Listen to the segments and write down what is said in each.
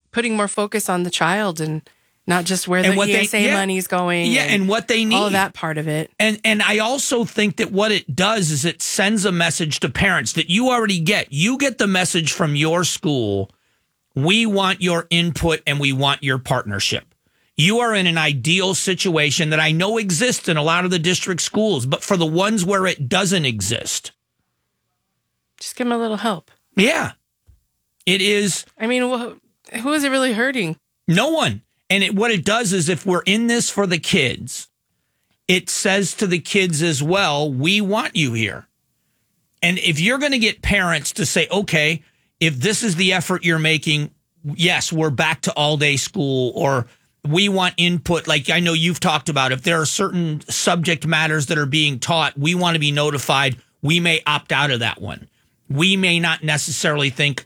putting more focus on the child and not just where the ESA money's going. Yeah, and what they need. All that part of it. And I also think that what it does is it sends a message to parents that you already get. You get the message from your school. We want your input and we want your partnership. You are in an ideal situation that I know exists in a lot of the district schools, but for the ones where it doesn't exist, just give them a little help. Yeah. It is. I mean, who is it really hurting? No one. And what it does is if we're in this for the kids, it says to the kids as well, we want you here. And if you're going to get parents to say, okay, if this is the effort you're making, yes, we're back to all-day school, or we want input. Like I know you've talked about, if there are certain subject matters that are being taught, we want to be notified. We may opt out of that one. We may not necessarily think,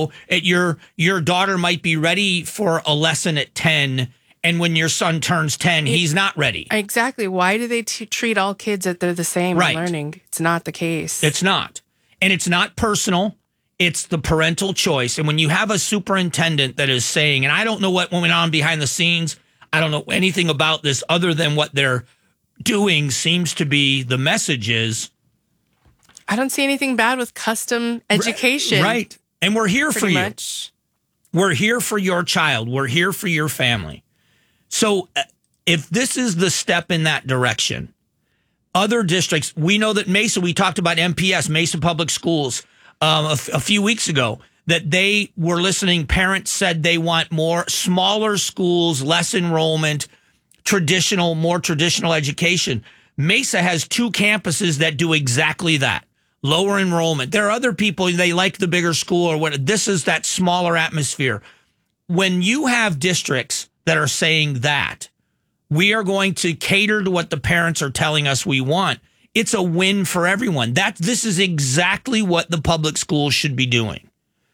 your daughter might be ready for a lesson at 10, and when your son turns 10, he's not ready. Exactly. Why do they treat all kids that they're the same in learning? It's not the case. It's not. And it's not personal. It's the parental choice. And when you have a superintendent that is saying, and I don't know what went on behind the scenes, I don't know anything about this other than what they're doing seems to be the message is, I don't see anything bad with custom education. Right. And we're here for you. Much. We're here for your child. We're here for your family. So if this is the step in that direction, other districts, we know that Mesa, we talked about MPS, Mesa Public Schools, a few weeks ago, that they were listening. Parents said they want more smaller schools, less enrollment, more traditional education. Mesa has 2 campuses that do exactly that. Lower enrollment. There are other people, they like the bigger school or what. This is that smaller atmosphere. When you have districts that are saying that, we are going to cater to what the parents are telling us we want, it's a win for everyone. This is exactly what the public schools should be doing.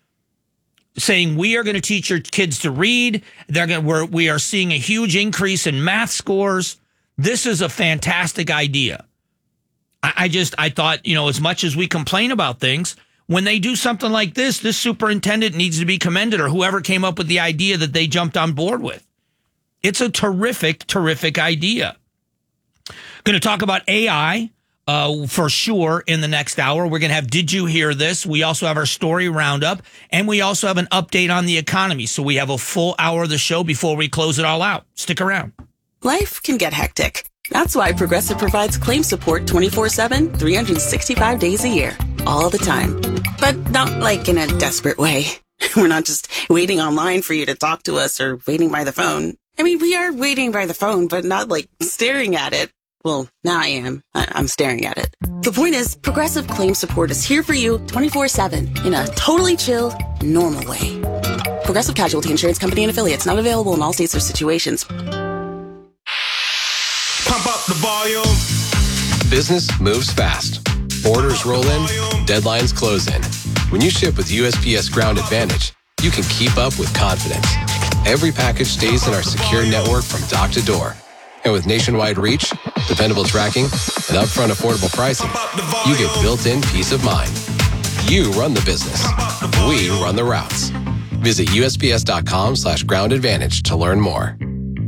Saying we are going to teach your kids to read. We are seeing a huge increase in math scores. This is a fantastic idea. I thought, as much as we complain about things, when they do something like this superintendent needs to be commended, or whoever came up with the idea that they jumped on board with. It's a terrific, terrific idea. Going to talk about AI for sure in the next hour. We're going to have Did You Hear This? We also have our story roundup, and we also have an update on the economy. So we have a full hour of the show before we close it all out. Stick around. Life can get hectic. That's why Progressive provides claim support 24/7, 365 days a year, all the time. But not like in a desperate way. We're not just waiting online for you to talk to us or waiting by the phone. I mean, we are waiting by the phone, but not like staring at it. Well, now I am. I'm staring at it. The point is, Progressive claim support is here for you 24/7 in a totally chill, normal way. Progressive Casualty Insurance Company and Affiliates, not available in all states or situations. Pump up the volume. Business moves fast. Orders roll in, deadlines close in. When you ship with USPS Ground Advantage, you can keep up with confidence. Every package stays in our secure network from dock to door. And with nationwide reach, dependable tracking, and upfront affordable pricing, you get built-in peace of mind. You run the business. We run the routes. Visit USPS.com/Ground Advantage to learn more.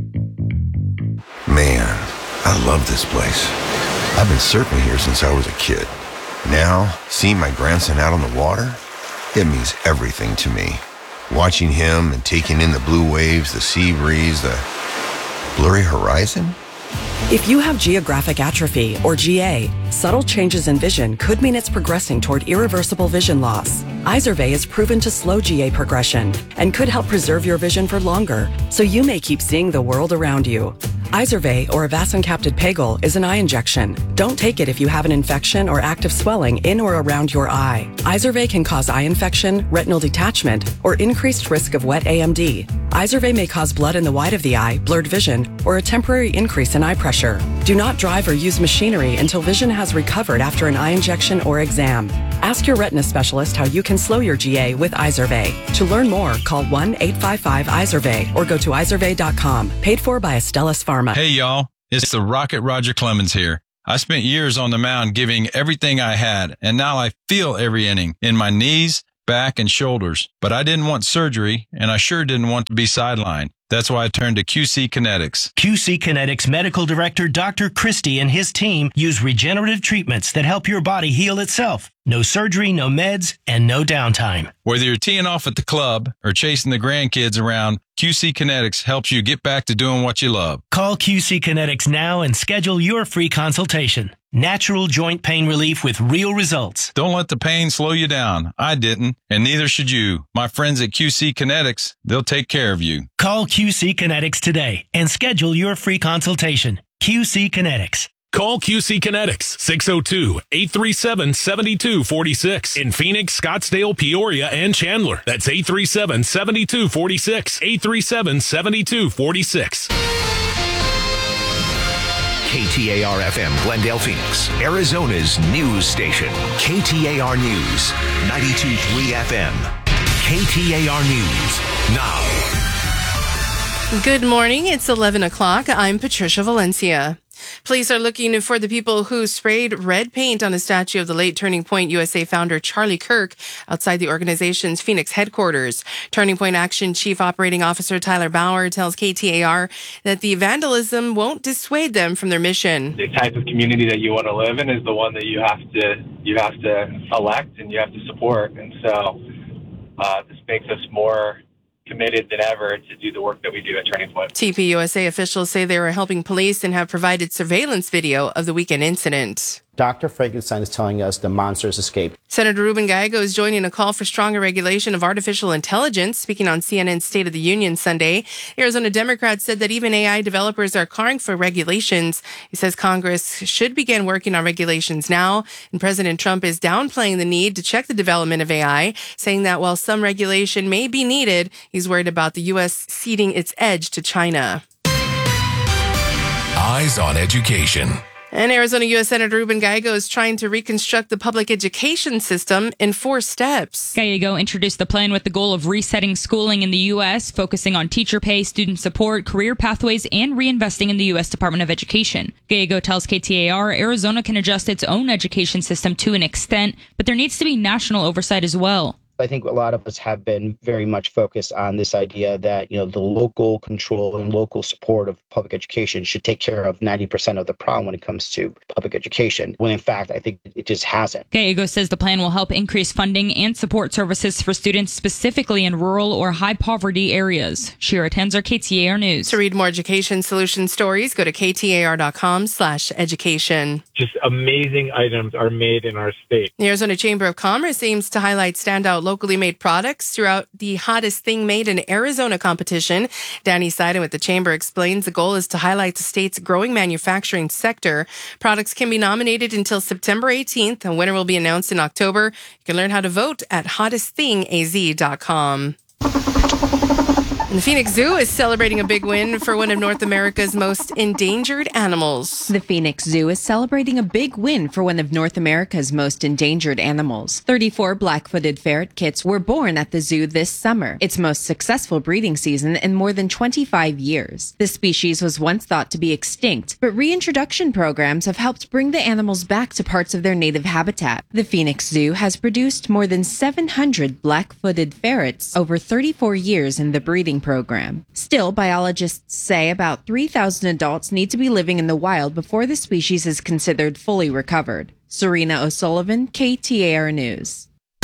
Man, I love this place. I've been surfing here since I was a kid. Now, seeing my grandson out on the water, it means everything to me. Watching him and taking in the blue waves, the sea breeze, the blurry horizon. If you have geographic atrophy, or GA, subtle changes in vision could mean it's progressing toward irreversible vision loss. Izervay is proven to slow GA progression and could help preserve your vision for longer, so you may keep seeing the world around you. Izervay, or avacincaptad pegol, is an eye injection. Don't take it if you have an infection or active swelling in or around your eye. Izervay can cause eye infection, retinal detachment, or increased risk of wet AMD. Izervay may cause blood in the white of the eye, blurred vision, or a temporary increase in eye pressure. Do not drive or use machinery until vision has recovered after an eye injection or exam. Ask your retina specialist how you can slow your GA with Izervay. To learn more, call 1-855-IZERVAY or go to izervay.com. Paid for by Astellas Pharma. Hey, y'all. It's the Rocket Roger Clemens here. I spent years on the mound giving everything I had, and now I feel every inning in my knees, back, and shoulders. But I didn't want surgery, and I sure didn't want to be sidelined. That's why I turned to QC Kinetics. QC Kinetics Medical Director Dr. Christie and his team use regenerative treatments that help your body heal itself. No surgery, no meds, and no downtime. Whether you're teeing off at the club or chasing the grandkids around, QC Kinetics helps you get back to doing what you love. Call QC Kinetics now and schedule your free consultation. Natural joint pain relief with real results. Don't let the pain slow you down. I didn't, and neither should you. My friends at QC Kinetics, they'll take care of you. Call QC Kinetics today and schedule your free consultation. QC Kinetics. Call QC Kinetics, 602-837-7246. In Phoenix, Scottsdale, Peoria, and Chandler. That's 837-7246. 837-7246. KTAR-FM, Glendale, Phoenix, Arizona's news station. KTAR News, 92.3 FM. KTAR News, now. Good morning. It's 11 o'clock. I'm Patricia Valencia. Police are looking for the people who sprayed red paint on a statue of the late Turning Point USA founder Charlie Kirk outside the organization's Phoenix headquarters. Turning Point Action Chief Operating Officer Tyler Bauer tells KTAR that the vandalism won't dissuade them from their mission. The type of community that you want to live in is the one that you have to elect and you have to support. And so this makes us more committed than ever to do the work that we do at Turning Point. TPUSA officials say they were helping police and have provided surveillance video of the weekend incident. Dr. Frankenstein is telling us the monsters escaped. Senator Ruben Gallego is joining a call for stronger regulation of artificial intelligence. Speaking on CNN's State of the Union Sunday, Arizona Democrats said that even AI developers are calling for regulations. He says Congress should begin working on regulations now, and President Trump is downplaying the need to check the development of AI, saying that while some regulation may be needed, he's worried about the U.S. ceding its edge to China. Eyes on Education. And Arizona U.S. Senator Ruben Gallego is trying to reconstruct the public education system in 4 steps. Gallego introduced the plan with the goal of resetting schooling in the U.S., focusing on teacher pay, student support, career pathways, and reinvesting in the U.S. Department of Education. Gallego tells KTAR Arizona can adjust its own education system to an extent, but there needs to be national oversight as well. I think a lot of us have been very much focused on this idea that, the local control and local support of public education should take care of 90% of the problem when it comes to public education, when in fact, I think it just hasn't. Gallego says the plan will help increase funding and support services for students specifically in rural or high poverty areas. Shira Tenzer, KTAR News. To read more education solution stories, go to ktar.com/education. Just amazing items are made in our state. The Arizona Chamber of Commerce aims to highlight standout locally made products throughout the Hottest Thing Made in Arizona competition. Danny Seiden with the Chamber explains the goal is to highlight the state's growing manufacturing sector. Products can be nominated until September 18th. A winner will be announced in October. You can learn how to vote at hottestthingaz.com. And the Phoenix Zoo is celebrating a big win for one of North America's most endangered animals. The Phoenix Zoo is celebrating a big win for one of North America's most endangered animals. 34 black-footed ferret kits were born at the zoo this summer, its most successful breeding season in more than 25 years. The species was once thought to be extinct, but reintroduction programs have helped bring the animals back to parts of their native habitat. The Phoenix Zoo has produced more than 700 black-footed ferrets over 34 years in the breeding program. Still, biologists say about 3,000 adults need to be living in the wild before the species is considered fully recovered. Serena O'Sullivan, KTAR News.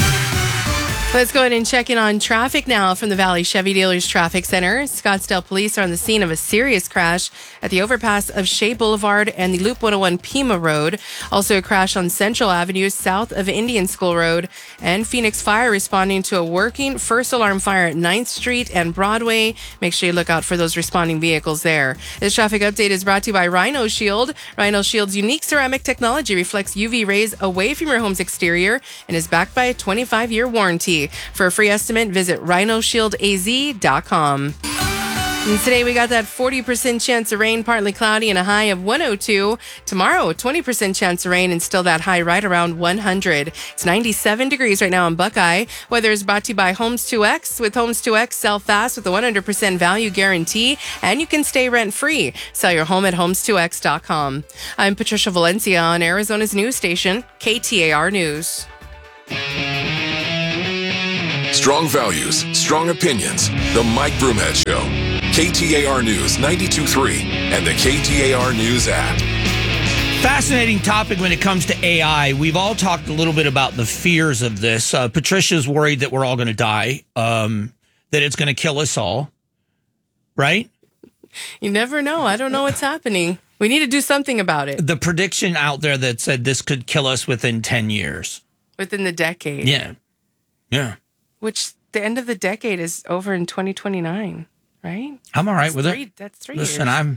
Let's go ahead and check in on traffic now from the Valley Chevy Dealers Traffic Center. Scottsdale police are on the scene of a serious crash at the overpass of Shea Boulevard and the Loop 101 Pima Road. Also a crash on Central Avenue south of Indian School Road. And Phoenix Fire responding to a working first alarm fire at 9th Street and Broadway. Make sure you look out for those responding vehicles there. This traffic update is brought to you by Rhino Shield. Rhino Shield's unique ceramic technology reflects UV rays away from your home's exterior and is backed by a 25-year warranty. For a free estimate, visit rhinoshieldaz.com. And today we got that 40% chance of rain, partly cloudy, and a high of 102. Tomorrow, 20% chance of rain and still that high right around 100. It's 97 degrees right now in Buckeye. Weather is brought to you by Homes 2X. With Homes 2X, sell fast with a 100% value guarantee, and you can stay rent-free. Sell your home at homes2x.com. I'm Patricia Valencia on Arizona's news station, KTAR News. Strong values, strong opinions. The Mike Broomhead Show. KTAR News 92.3 and the KTAR News app. Fascinating topic when it comes to AI. We've all talked a little bit about the fears of this. Patricia's worried that we're all going to die, that it's going to kill us all, right? You never know. I don't know what's happening. We need to do something about it. The prediction out there that said this could kill us within 10 years. Within the decade. Yeah. Yeah. Which the end of the decade is over in 2029, right? I'm all right with it. That's 3 Listen, years.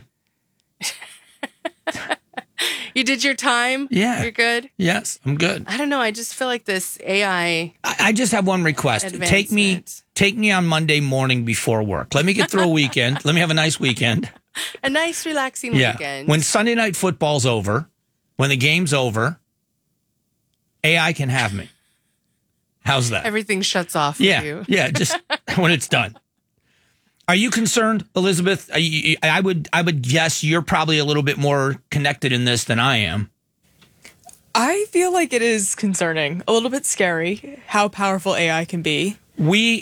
You did your time? Yeah. You're good? Yes, I'm good. I don't know. I just feel like this AI... I just have one request. Take me on Monday morning before work. Let me get through a weekend. Let me have a nice weekend. A nice, relaxing weekend. When Sunday night football's over, when the game's over, AI can have me. How's that? Everything shuts off for you. Yeah, just when it's done. Are you concerned, Elizabeth? I would guess you're probably a little bit more connected in this than I am. I feel like it is concerning, a little bit scary, how powerful AI can be. We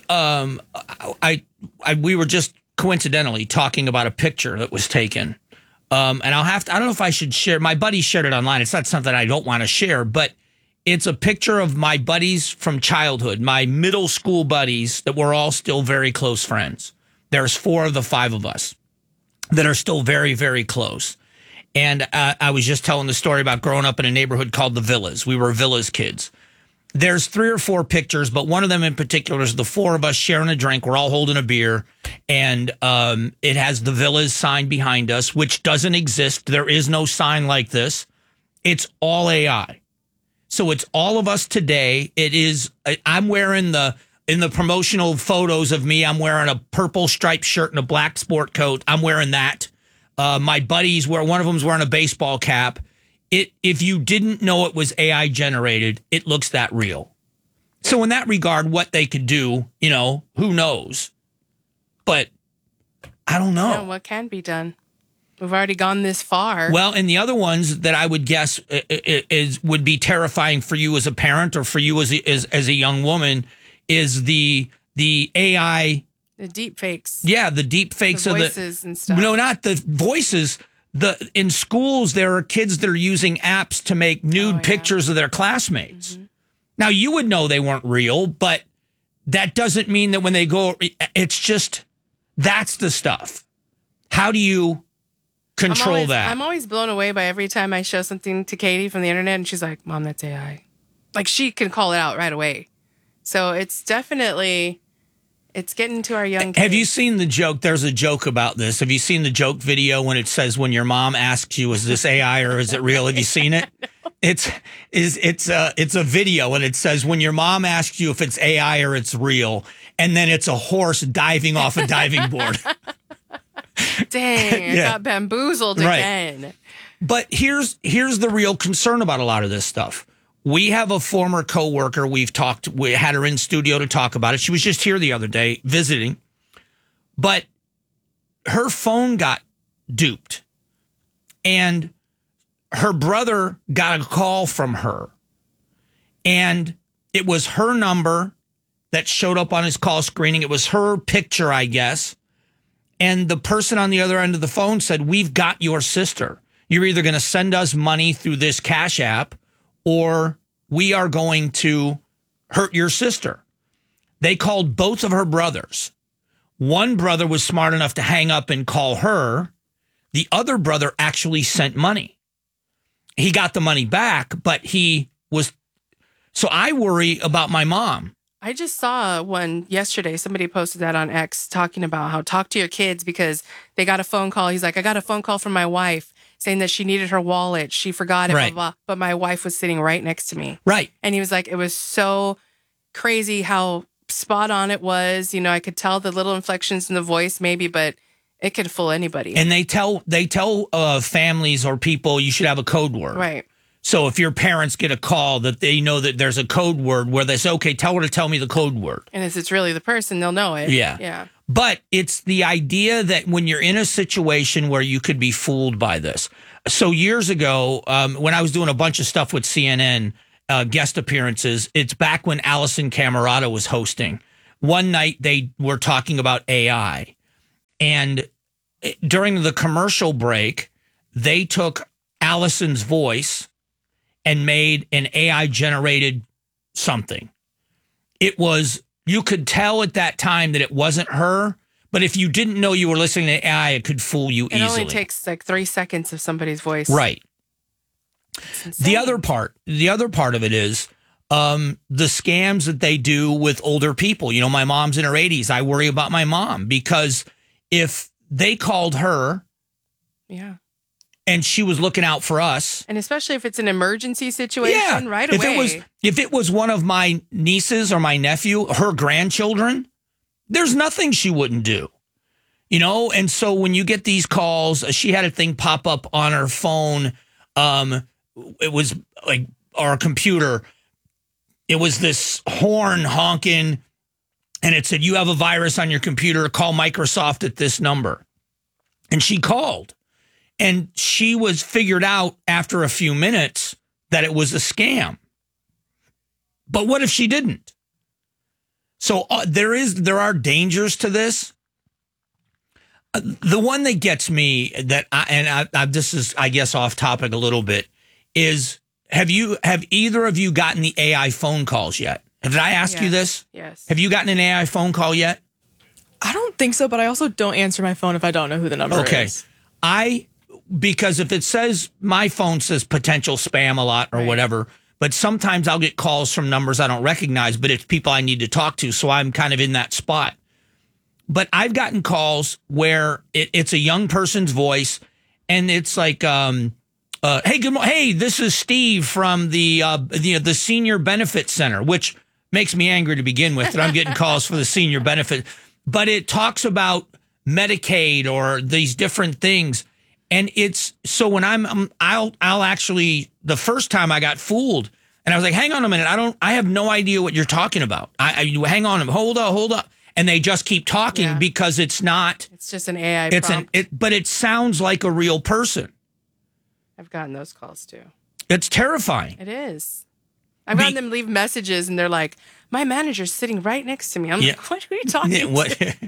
were just coincidentally talking about a picture that was taken, and I don't know if I should share. My buddy shared it online. It's not something I don't want to share, but it's a picture of my buddies from childhood, my middle school buddies that we're all still very close friends. There's 4 of the 5 of us that are still very, very close. And I was just telling the story about growing up in a neighborhood called the Villas. We were Villas kids. There's 3 or 4 pictures, but one of them in particular is the 4 of us sharing a drink. We're all holding a beer, and it has the Villas sign behind us, which doesn't exist. There is no sign like this. It's all AI. So it's all of us today. It is. I'm wearing in the promotional photos of me, I'm wearing a purple striped shirt and a black sport coat. I'm wearing that. My buddies, one of them's wearing a baseball cap. If you didn't know it was AI generated, it looks that real. So in that regard, what they could do, who knows? But I don't know. Yeah, what can be done? We've already gone this far. Well, and the other ones that I would guess would be terrifying for you as a parent or for you as a young woman is the AI. The deep fakes. Yeah, the deep fakes. The voices and stuff. No, not the voices. In schools, there are kids that are using apps to make nude pictures of their classmates. Mm-hmm. Now, you would know they weren't real, but that doesn't mean that when they go, it's just, that's the stuff. How do you control that? I'm always blown away by every time I show something to Katie from the internet, and she's like, Mom, that's AI. Like, she can call it out right away. So it's definitely, it's getting to our young kids. Have you seen the joke? There's a joke about this. Have you seen the joke video when it says when your mom asks you, is this AI or is it real? Have you seen it? It's a video and it says when your mom asks you if it's AI or it's real, and then it's a horse diving off a diving board. Dang, I got bamboozled again. But here's the real concern about a lot of this stuff. We have a former coworker. We had her in studio to talk about it. She was just here the other day visiting, but her phone got duped and her brother got a call from her, and it was her number that showed up on his call screening. It was her picture, I guess. And the person on the other end of the phone said, we've got your sister. You're either going to send us money through this Cash App, or we are going to hurt your sister. They called both of her brothers. One brother was smart enough to hang up and call her. The other brother actually sent money. He got the money back, but so I worry about my mom. I just saw one yesterday. Somebody posted that on X talking about how talk to your kids because they got a phone call. He's like, I got a phone call from my wife saying that she needed her wallet. She forgot it, blah, blah, but my wife was sitting right next to me. Right. And he was like, it was so crazy how spot on it was. I could tell the little inflections in the voice maybe, but it could fool anybody. And they tell families or people you should have a code word. Right. So if your parents get a call that they know that there's a code word where they say, okay, tell her to tell me the code word. And if it's really the person, they'll know it. Yeah. Yeah. But it's the idea that when you're in a situation where you could be fooled by this. So years ago, when I was doing a bunch of stuff with CNN, guest appearances, it's back when Allison Camerata was hosting. one night they were talking about AI. And during the commercial break, they took Allison's voice and made an AI-generated something. It was, you could tell at that time that it wasn't her, but if you didn't know you were listening to AI, it could fool you easily. It only takes like 3 seconds of somebody's voice. Right. The other part of it is the scams that they do with older people. You know, my mom's in her 80s. I worry about my mom because if they called her, yeah, and she was looking out for us, and especially if it's an emergency situation, right away. If it was one of my nieces or my nephew, her grandchildren, there's nothing she wouldn't do. You know, and so when you get these calls, she had a thing pop up on her phone. It was like our computer. It was this horn honking, and it said, "You have a virus on your computer. Call Microsoft at this number." And she called, and she was figured out after a few minutes that it was a scam. But what if she didn't? So there are dangers to this. The one that gets me this is, I guess, off topic a little bit, is have either of you gotten the AI phone calls yet? Did I ask you this? Yes. Have you gotten an AI phone call yet? I don't think so, but I also don't answer my phone if I don't know who the number is. Because if it says, my phone says potential spam a lot or whatever, but sometimes I'll get calls from numbers I don't recognize, but it's people I need to talk to, so I'm kind of in that spot. But I've gotten calls where it's a young person's voice, and it's like, hey, good morning. Hey, this is Steve from the Senior Benefit Center, which makes me angry to begin with that I'm getting calls for the senior benefit. But it talks about Medicaid or these different things. And it's so when I'll actually, the first time I got fooled and I was like, hang on a minute. I have no idea what you're talking about. Hang on, hold up. And they just keep talking because it's not. It's just an AI prompt. But it sounds like a real person. I've gotten those calls too. It's terrifying. It is. I've gotten them leave messages and they're like, my manager's sitting right next to me. I'm like, what are you talking to?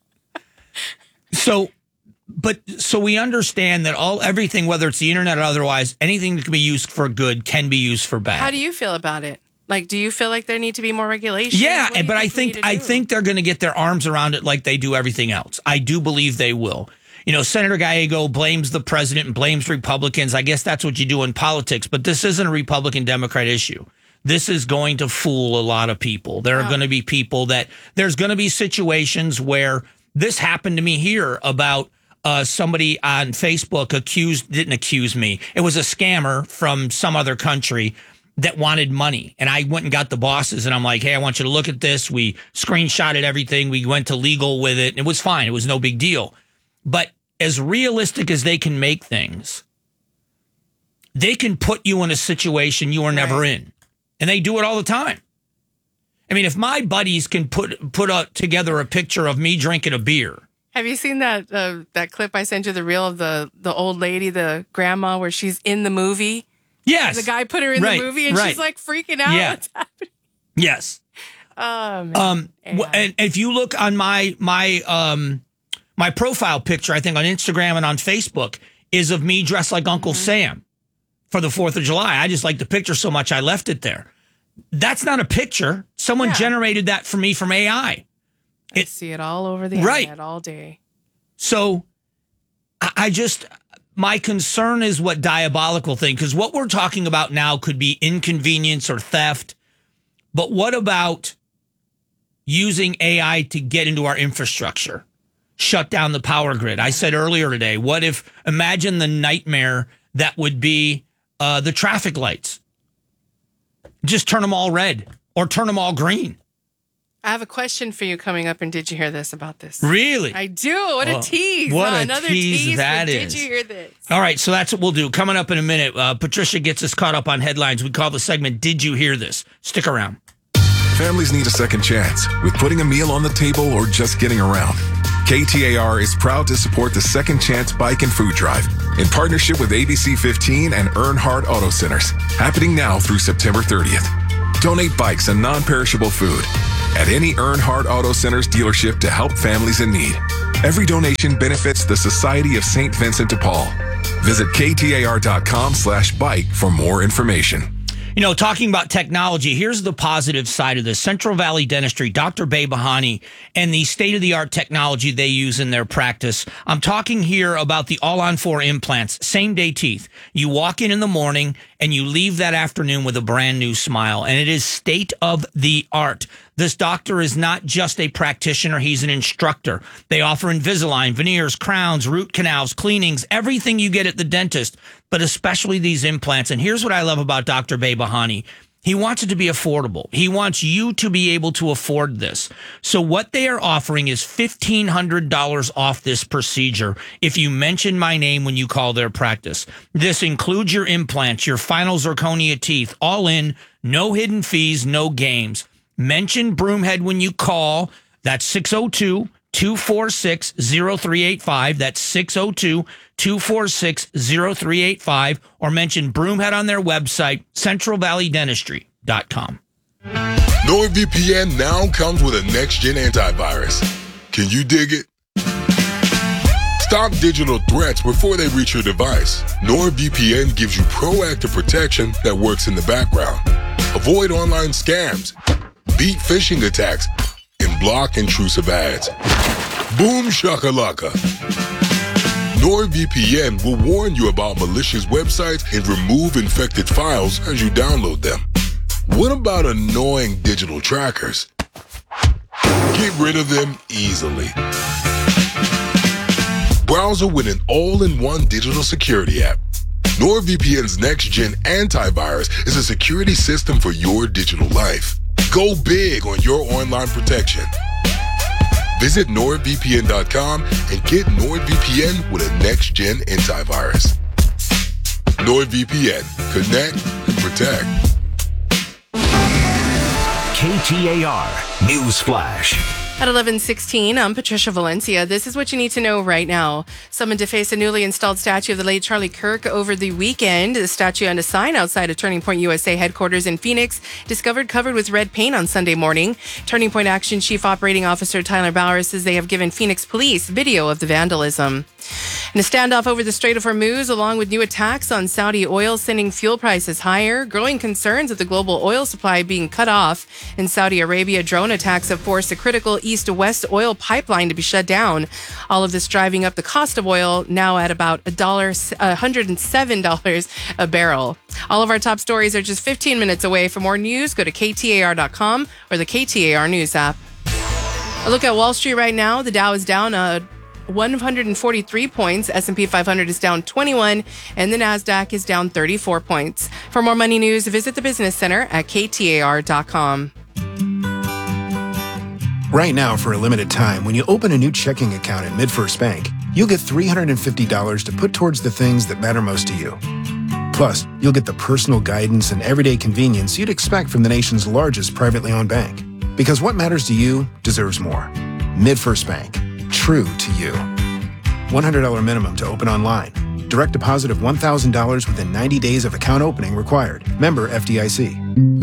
So we understand that everything, whether it's the internet or otherwise, anything that can be used for good can be used for bad. How do you feel about it? Like, do you feel like there need to be more regulations? Yeah, but I think they're going to get their arms around it like they do everything else. I do believe they will. You know, Senator Gallego blames the president and blames Republicans. I guess that's what you do in politics. But this isn't a Republican-Democrat issue. This is going to fool a lot of people. There are going to be people there's going to be situations where this happened to me here about somebody on Facebook didn't accuse me. It was a scammer from some other country that wanted money. And I went and got the bosses and I'm like, hey, I want you to look at this. We screenshotted everything. We went to legal with it. And it was fine. It was no big deal. But as realistic as they can make things, they can put you in a situation you were never in. And they do it all the time. I mean, if my buddies can put together a picture of me drinking a beer. Have you seen that clip I sent you, the reel of the old lady, the grandma, where she's in the movie? Yes. The guy put her in the movie and she's like freaking out. Yeah. What's happening? Yes. Oh, man. And if you look on my profile picture, I think on Instagram and on Facebook, is of me dressed like Uncle Sam for the 4th of July. I just like the picture so much I left it there. That's not a picture. Someone generated that for me from AI. I see it all over the internet all day. So my concern is what diabolical thing, because what we're talking about now could be inconvenience or theft. But what about using AI to get into our infrastructure? Shut down the power grid. I said earlier today, imagine the nightmare that would be the traffic lights. Just turn them all red or turn them all green. I have a question for you coming up, and did you hear this about this? Really? I do. What a tease. What another tease that is. Did you hear this? All right, so that's what we'll do. Coming up in a minute, Patricia gets us caught up on headlines. We call the segment, Did You Hear This? Stick around. Families need a second chance with putting a meal on the table or just getting around. KTAR is proud to support the Second Chance Bike and Food Drive in partnership with ABC 15 and Earnhardt Auto Centers, happening now through September 30th. Donate bikes and non-perishable food. at any Earnhardt Auto Centers dealership to help families in need. Every donation benefits the Society of St. Vincent de Paul. Visit ktar.com/bike for more information. You know, talking about technology, here's the positive side of this. Central Valley Dentistry, Dr. Behbahani, and the state-of-the-art technology they use in their practice. I'm talking here about the All-on-4 implants, same-day teeth. You walk in the morning, and you leave that afternoon with a brand-new smile, and it is state-of-the-art. This doctor is not just a practitioner, he's an instructor. They offer Invisalign, veneers, crowns, root canals, cleanings, everything you get at the dentist, but especially these implants. And here's what I love about Dr. Behbahani. He wants it to be affordable. He wants you to be able to afford this. So what they are offering is $1,500 off this procedure if you mention my name when you call their practice. This includes your implants, your final zirconia teeth, all in, no hidden fees, no games. Mention Broomhead when you call. That's 602-246-0385. That's 602-246-0385. Or mention Broomhead on their website, centralvalleydentistry.com. NordVPN now comes with a next-gen antivirus. Can you dig it? Stop digital threats before they reach your device. NordVPN gives you proactive protection that works in the background. Avoid online scams, beat phishing attacks, and block intrusive ads. Boom shakalaka. NordVPN will warn you about malicious websites and remove infected files as you download them. What about annoying digital trackers? Get rid of them easily. Browser with an all-in-one digital security app. NordVPN's next-gen antivirus is a security system for your digital life. Go big on your online protection. Visit NordVPN.com and get NordVPN with a next-gen antivirus. NordVPN. Connect and protect. KTAR News Flash. At 11:16, I'm Patricia Valencia. This is what you need to know right now. Someone defaced a newly installed statue of the late Charlie Kirk over the weekend. The statue and a sign outside of Turning Point USA headquarters in Phoenix, discovered covered with red paint on Sunday morning. Turning Point Action Chief Operating Officer Tyler Bauer says they have given Phoenix police video of the vandalism. And a standoff over the Strait of Hormuz, along with new attacks on Saudi oil, sending fuel prices higher. Growing concerns of the global oil supply being cut off. In Saudi Arabia, drone attacks have forced a critical east-to-west oil pipeline to be shut down. All of this driving up the cost of oil, now at about $107 a barrel. All of our top stories are just 15 minutes away. For more news, go to KTAR.com or the KTAR News app. A look at Wall Street right now. The Dow is down 143 points. S&P 500 is down 21, and the NASDAQ is down 34 points. For more money news, visit the Business Center at KTAR.com. Right now, for a limited time, when you open a new checking account at MidFirst Bank, you'll get $350 to put towards the things that matter most to you. Plus, you'll get the personal guidance and everyday convenience you'd expect from the nation's largest privately owned bank. Because what matters to you deserves more. MidFirst Bank. True to you. $100 minimum to open online. Direct deposit of $1,000 within 90 days of account opening required. Member FDIC.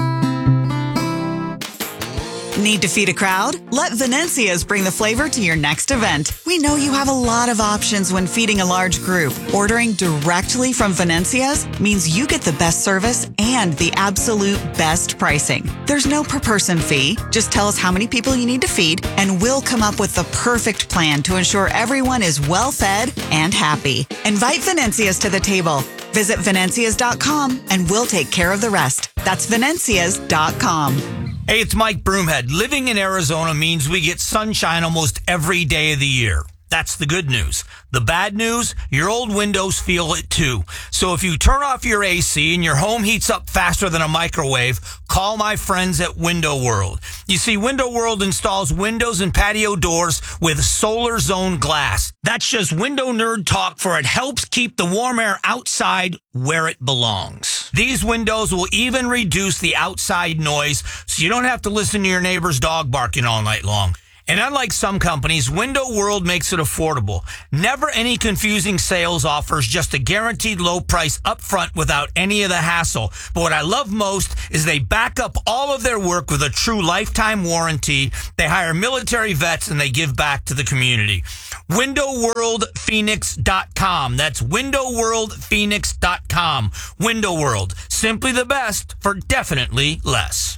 Need to feed a crowd? Let Venencia's bring the flavor to your next event. We know you have a lot of options when feeding a large group. Ordering directly from Venencia's means you get the best service and the absolute best pricing. There's no per person fee. Just tell us how many people you need to feed, and we'll come up with the perfect plan to ensure everyone is well fed and happy. Invite Venencia's to the table. Visit Venencias.com and we'll take care of the rest. That's Venencias.com. Hey, it's Mike Broomhead. Living in Arizona means we get sunshine almost every day of the year. That's the good news. The bad news, your old windows feel it too. So if you turn off your AC and your home heats up faster than a microwave, call my friends at Window World. You see, Window World installs windows and patio doors with Solar Zone glass. That's just window nerd talk, for it helps keep the warm air outside where it belongs. These windows will even reduce the outside noise, so you don't have to listen to your neighbor's dog barking all night long. And unlike some companies, Window World makes it affordable. Never any confusing sales offers, just a guaranteed low price up front without any of the hassle. But what I love most is they back up all of their work with a true lifetime warranty. They hire military vets and they give back to the community. WindowWorldPhoenix.com. That's WindowWorldPhoenix.com. Window World. Simply the best for definitely less.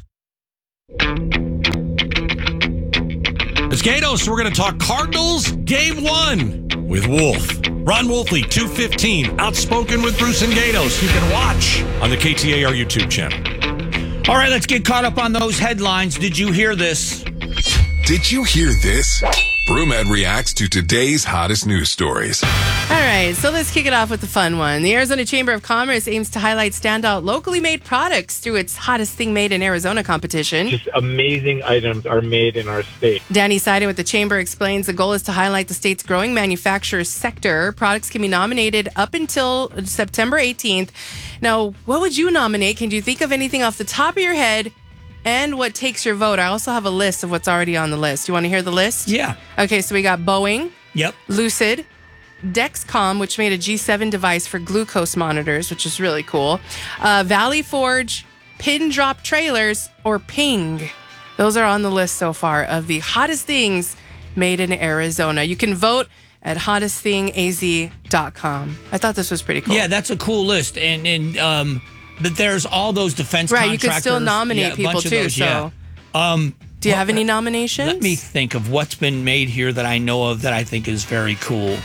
It's Gatos. We're going to talk Cardinals Game 1 with Wolf. Ron Wolfley, 2:15, Outspoken with Bruce and Gatos. You can watch on the KTAR YouTube channel. All right, let's get caught up on those headlines. Did you hear this? Did you hear this? BrewMed reacts to today's hottest news stories. All right, so let's kick it off with the fun one. The Arizona Chamber of Commerce aims to highlight standout locally made products through its Hottest Thing Made in Arizona competition. Just amazing items are made in our state. Danny Seiden with the Chamber explains the goal is to highlight the state's growing manufacturers sector. Products can be nominated up until September 18th. Now, what would you nominate? Can you think of anything off the top of your head? And what takes your vote? I also have a list of what's already on the list. You want to hear the list? Yeah. Okay, so we got Boeing. Yep. Lucid. Dexcom, which made a G7 device for glucose monitors, which is really cool. Valley Forge, Pin Drop Trailers, or Ping. Those are on the list so far of the hottest things made in Arizona. You can vote at hottesttthingaz.com. I thought this was pretty cool. Yeah, that's a cool list. And but there's all those defense contractors. Right, you can still nominate people too. Those, so, do you have any nominations? Let me think of what's been made here that I know of that I think is very cool.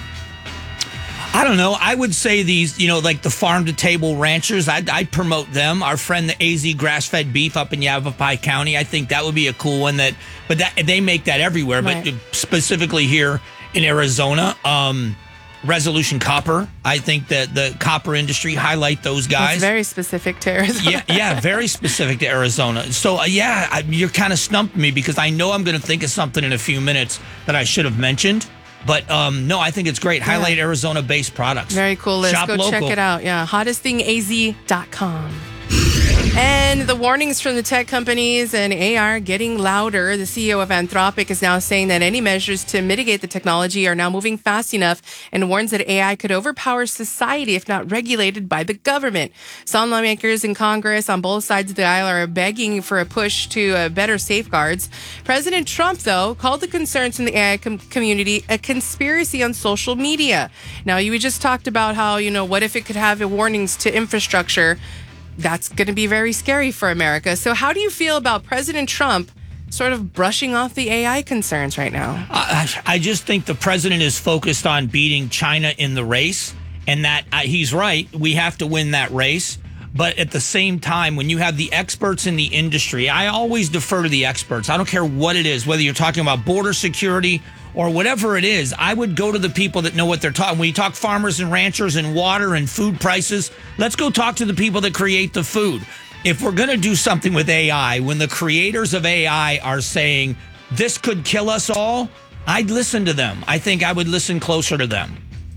I don't know. I would say these, like the farm to table ranchers. I'd promote them. Our friend, the AZ Grass Fed Beef up in Yavapai County. I think that would be a cool one. But they make that everywhere, right. But specifically here in Arizona. Resolution Copper. I think that the copper industry highlight those guys. It's very specific to Arizona. Yeah, very specific to Arizona. So, you're kind of stumped me because I know I'm going to think of something in a few minutes that I should have mentioned. But, no, I think it's great. Highlight Arizona-based products. Very cool list. Shop Go local. check it out. Yeah, hottesttthingaz.com. And the warnings from the tech companies and AI are getting louder. The CEO of Anthropic is now saying that any measures to mitigate the technology are now moving fast enough and warns that AI could overpower society if not regulated by the government. Some lawmakers in Congress on both sides of the aisle are begging for a push to better safeguards. President Trump, though, called the concerns from the AI community a conspiracy on social media. Now, you just talked about how, what if it could have warnings to infrastructure? That's going to be very scary for America. So how do you feel about President Trump sort of brushing off the AI concerns right now? I just think the president is focused on beating China in the race, and that he's right. We have to win that race. But at the same time, when you have the experts in the industry, I always defer to the experts. I don't care what it is, whether you're talking about border security or whatever it is. I would go to the people that know what they're talking. When you talk farmers and ranchers and water and food prices, let's go talk to the people that create the food. If we're going to do something with AI, when the creators of AI are saying this could kill us all, I'd listen to them. I think I would listen closer to them.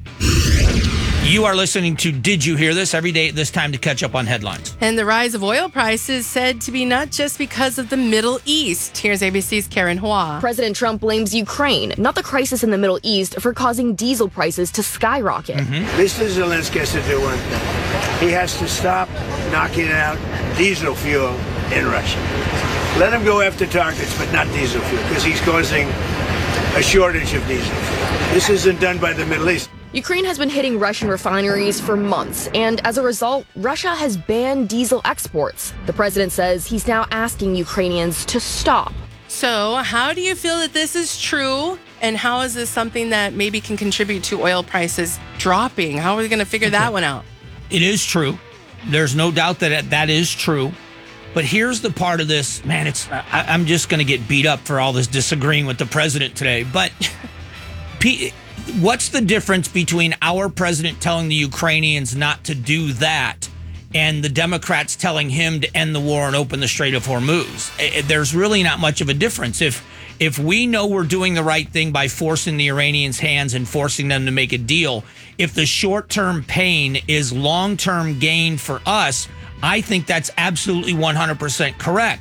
You are listening to Did You Hear This? Every day at this time to catch up on headlines. And the rise of oil prices said to be not just because of the Middle East. Here's ABC's Karen Hua. President Trump blames Ukraine, not the crisis in the Middle East, for causing diesel prices to skyrocket. Mr. Zelensky has to do one thing. He has to stop knocking out diesel fuel in Russia. Let him go after targets, but not diesel fuel, because he's causing a shortage of diesel fuel. This isn't done by the Middle East. Ukraine has been hitting Russian refineries for months, and as a result, Russia has banned diesel exports. The president says he's now asking Ukrainians to stop. So, how do you feel that this is true? And how is this something that maybe can contribute to oil prices dropping? How are we going to figure that one out? It is true. There's no doubt that that is true. But here's the part of this, man, I'm just going to get beat up for all this disagreeing with the president today. But what's the difference between our president telling the Ukrainians not to do that and the Democrats telling him to end the war and open the Strait of Hormuz? There's really not much of a difference. If we know we're doing the right thing by forcing the Iranians' hands and forcing them to make a deal, if the short-term pain is long-term gain for us, I think that's absolutely 100% correct.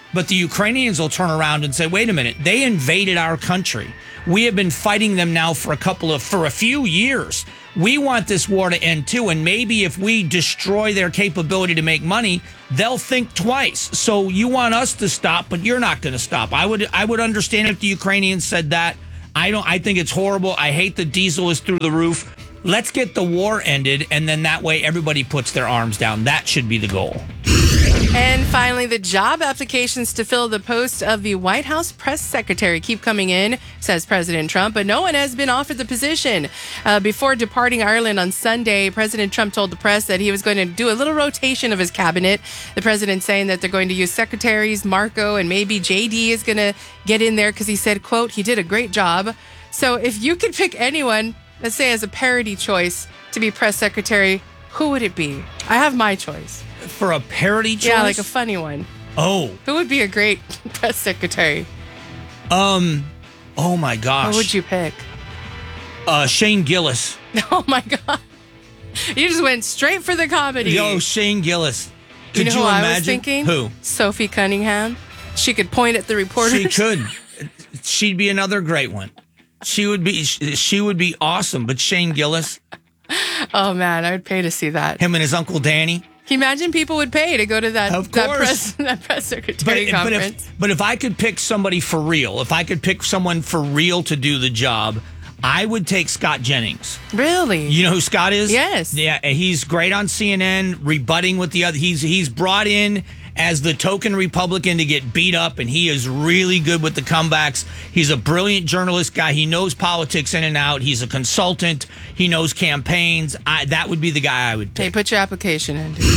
But the Ukrainians will turn around and say, wait a minute, they invaded our country. We have been fighting them now for a few years. We want this war to end too. And maybe if we destroy their capability to make money, they'll think twice. So you want us to stop, but you're not going to stop. I would understand if the Ukrainians said that. I think it's horrible. I hate that diesel is through the roof. Let's get the war ended, and then that way everybody puts their arms down. That should be the goal. And finally, the job applications to fill the post of the White House press secretary keep coming in, says President Trump, but no one has been offered the position. Before departing Ireland on Sunday, President Trump told the press that he was going to do a little rotation of his cabinet. The president saying that they're going to use secretaries, Marco, and maybe JD is going to get in there because he said, quote, he did a great job. So if you could pick anyone, let's say as a parody choice to be press secretary, who would it be? I have my choice. For a parody choice? Yeah, like a funny one. Oh. Who would be a great press secretary? Oh my gosh. Who would you pick? Shane Gillis. Oh my God. You just went straight for the comedy. Yo, Shane Gillis. Could you know you who imagine? I was thinking? Who? Sophie Cunningham. She could point at the reporters. She could. She'd be another great one. She would be awesome, but Shane Gillis. Oh man, I would pay to see that. Him and his Uncle Danny. Can you imagine people would pay to go to that course. that press secretary conference? But if I could pick somebody for real, if I could pick someone for real to do the job, I would take Scott Jennings. Really? You know who Scott is? Yes. Yeah, he's great on CNN, rebutting with the other. He's brought in as the token Republican to get beat up, and he is really good with the comebacks. He's a brilliant journalist guy. He knows politics in and out. He's a consultant. He knows campaigns. That would be the guy I would pick. Hey, put your application in. Do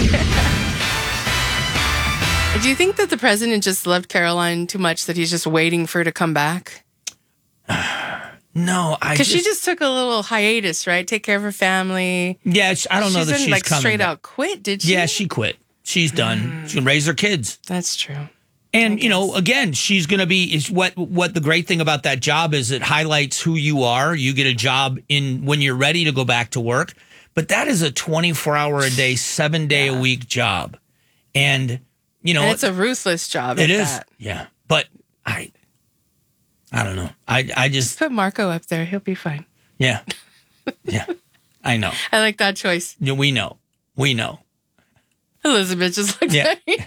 you think that the president just loved Caroline too much that he's just waiting for her to come back? No, because she just took a little hiatus, right? Take care of her family. Yeah, I don't know that she's like coming straight back. out quit, did she? Yeah, she quit. She's done. She can raise her kids. That's true. And, you know, again, she's going to be, is what the great thing about that job is it highlights who you are. You get a job when you're ready to go back to work. But that is a 24-hour-a-day, 7-day-a-week job. And, you know. And it's a ruthless job. It is. That. Yeah. But I don't know. I just put Marco up there. He'll be fine. Yeah. Yeah. I know. I like that choice. Yeah, we know. Elizabeth just looked at me.